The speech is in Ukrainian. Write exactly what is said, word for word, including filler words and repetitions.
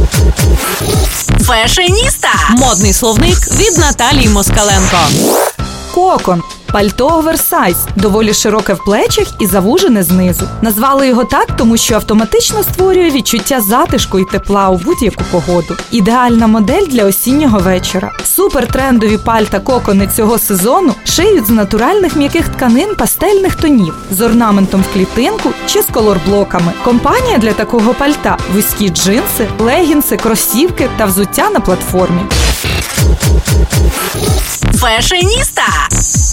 Фешеніста. Модний словник від Наталії Москаленко. Кокон – пальто оверсайз, доволі широке в плечах і завужене знизу. Назвали його так, тому що автоматично створює відчуття затишку і тепла у будь-яку погоду. Ідеальна модель для осіннього вечора. Супертрендові пальта-кокони цього сезону шиють з натуральних м'яких тканин пастельних тонів, з орнаментом в клітинку чи з колорблоками. Компанія для такого пальта – вузькі джинси, легінси, кросівки та взуття на платформі. Фешеніста.